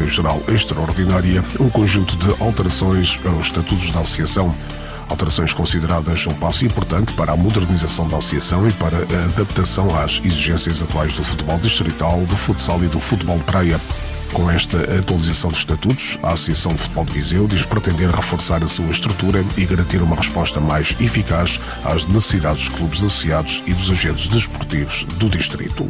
Geral Extraordinária um conjunto de alterações aos estatutos da Associação. Alterações consideradas um passo importante para a modernização da Associação e para a adaptação às exigências atuais do futebol distrital, do futsal e do futebol de praia. Com esta atualização de estatutos, a Associação de Futebol de Viseu diz pretender reforçar a sua estrutura e garantir uma resposta mais eficaz às necessidades dos clubes associados e dos agentes desportivos do distrito.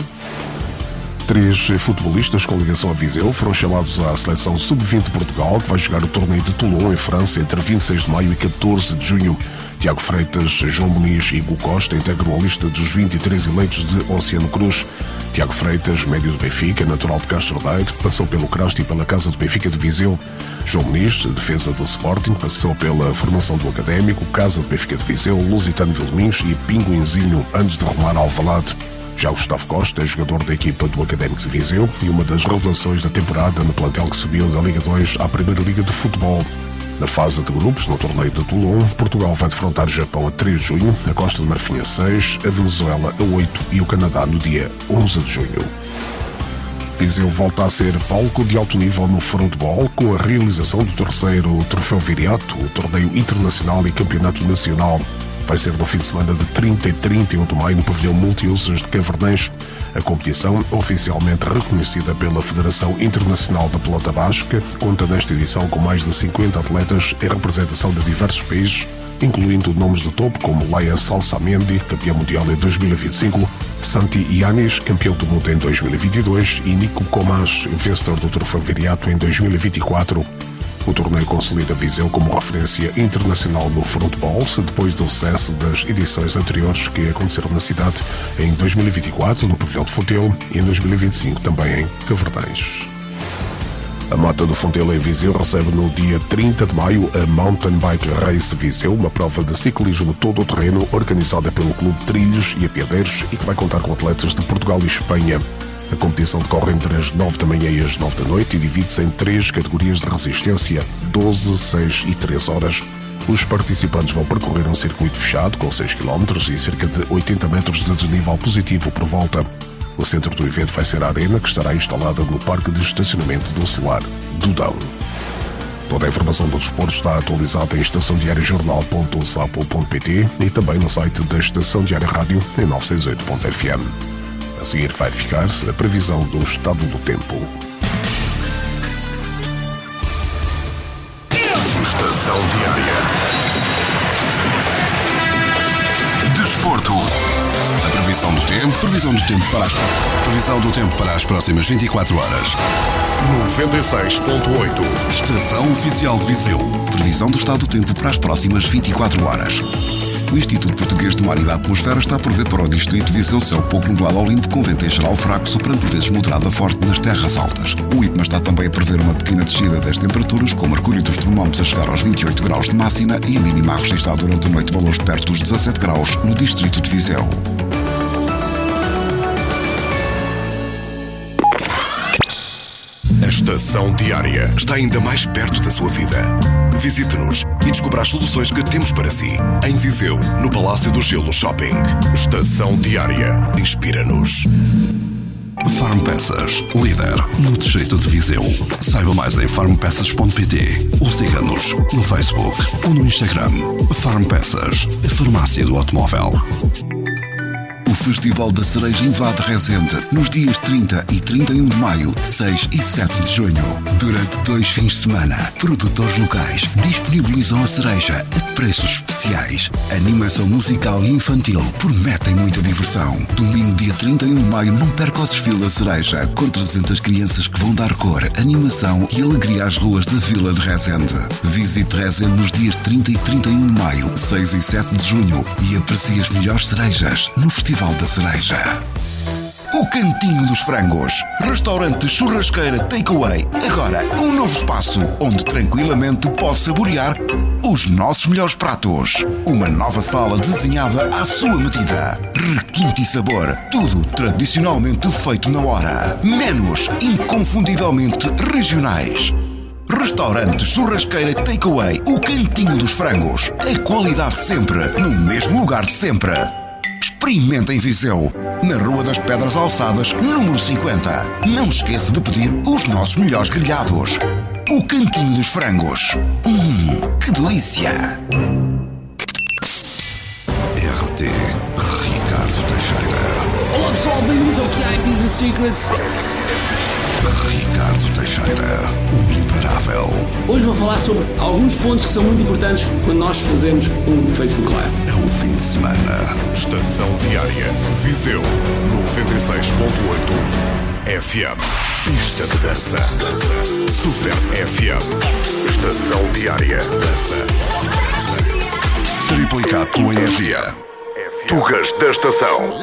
3 futebolistas com ligação a Viseu foram chamados à seleção sub-20 de Portugal, que vai jogar o torneio de Toulon, em França, entre 26 de maio e 14 de junho. Tiago Freitas, João Muniz e Hugo Costa integram a lista dos 23 eleitos de Oceano Cruz. Tiago Freitas, médio do Benfica, natural de Castro Daire, passou pelo Crasto e pela Casa do Benfica de Viseu. João Muniz, defesa do Sporting, passou pela formação do Académico, Casa do Benfica de Viseu, Lusitano Vilmins e Pinguinzinho, antes de rumar ao Alvalade. Já Gustavo Costa é jogador da equipa do Académico de Viseu e uma das revelações da temporada no plantel que subiu da Liga 2 à Primeira Liga de Futebol. Na fase de grupos, no torneio de Toulon, Portugal vai defrontar o Japão a 3 de junho, a Costa de Marfim a 6, a Venezuela a 8 e o Canadá no dia 11 de junho. Viseu volta a ser palco de alto nível no frontball com a realização do terceiro Troféu Viriato, o torneio internacional e campeonato nacional. Vai ser no fim de semana de 30 e 31 de maio no pavilhão multiusos de Cavernães. A competição, oficialmente reconhecida pela Federação Internacional da Pelota Basca, conta nesta edição com mais de 50 atletas em representação de diversos países, incluindo nomes de topo como Laia Salsamendi, campeão mundial em 2025, Santi Yanis, campeão do mundo em 2022 e Nico Comas, vencedor do Troféu Viriato em 2024. O torneio consolida Viseu como referência internacional no frontball, depois do sucesso das edições anteriores que aconteceram na cidade em 2024 no pavilhão de Fontelo e em 2025 também em Cavernães. A Mata do Fontelo em Viseu recebe no dia 30 de maio a Mountain Bike Race Viseu, uma prova de ciclismo todo o terreno organizada pelo Clube Trilhos e Apiadeiros e que vai contar com atletas de Portugal e Espanha. A competição decorre entre as 9 da manhã e as 9 da noite e divide-se em 3 categorias de resistência, 12, 6 e 3 horas. Os participantes vão percorrer um circuito fechado com 6 km e cerca de 80 metros de desnível positivo por volta. O centro do evento vai ser a arena, que estará instalada no Parque de Estacionamento do Solar do Dão. Toda a informação do desporto está atualizada em estaçãodiariajornal.sapo.pt e também no site da Estação Diária Rádio em 968.fm. A seguir vai ficar a previsão do estado do tempo. Estação Diária. Desporto. A previsão do tempo para as próximas 24 horas. 96.8. Estação Oficial de Viseu. Previsão do estado do tempo para as próximas 24 horas. O Instituto Português do Mar e da Atmosfera está a prever para o Distrito de Viseu céu pouco nublado ao limpo, com vento em geral fraco, soprando por vezes moderado a forte nas terras altas. O IPMA está também a prever uma pequena descida das temperaturas, com o mercúrio dos termómetros a chegar aos 28 graus de máxima e a mínima a registrar durante a noite valores perto dos 17 graus no Distrito de Viseu. A Estação Diária está ainda mais perto da sua vida. Visite-nos e descubra as soluções que temos para si. Em Viseu, no Palácio do Gelo Shopping. Estação Diária. Inspira-nos. Farmpeças, líder no distrito de Viseu. Saiba mais em farmpeças.pt ou siga-nos no Facebook ou no Instagram. Farmpeças, a farmácia do automóvel. O Festival da Cereja invade Rezende nos dias 30 e 31 de maio, 6 e 7 de junho. Durante 2 fins de semana, produtores locais disponibilizam a cereja a preços especiais. Animação musical e infantil prometem muita diversão. Domingo, dia 31 de maio, não perca o desfile da Cereja, com 300 crianças que vão dar cor, animação e alegria às ruas da Vila de Rezende. Visite Rezende nos dias 30 e 31 de maio, 6 e 7 de junho e aprecie as melhores cerejas no Festival da Cereja. O Cantinho dos Frangos. Restaurante churrasqueira takeaway. Agora, um novo espaço onde tranquilamente pode saborear os nossos melhores pratos. Uma nova sala desenhada à sua medida. Requinte e sabor. Tudo tradicionalmente feito na hora. Menus inconfundivelmente regionais. Restaurante churrasqueira takeaway. O Cantinho dos Frangos. A qualidade sempre, no mesmo lugar de sempre. Experimenta em Viseu, na Rua das Pedras Alçadas, número 50. Não esqueça de pedir os nossos melhores grelhados. O Cantinho dos Frangos. Que delícia! RT Ricardo Teixeira. Olá pessoal, bem-vindos ao QI Business Secrets. Ricardo Teixeira, o imparável. Hoje vou falar sobre alguns pontos que são muito importantes quando nós fazemos um Facebook Live. É o fim de semana. Estação Diária, Viseu, 96.8 FM. Pista de dança. Super FM. Estação Diária, dança. Triplicar tua energia. Tugas da estação.